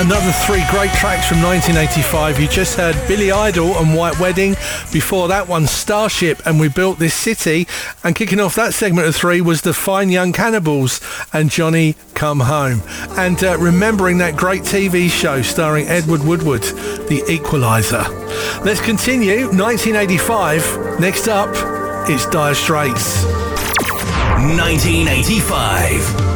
Another three great tracks from 1985. You just heard Billy Idol and White Wedding. Before that one, Starship and We Built This City. And kicking off that segment of three was the Fine Young Cannibals and Johnny Come Home. And remembering that great TV show starring Edward Woodward, The Equalizer. Let's continue. 1985. Next up, it's Dire Straits. 1985.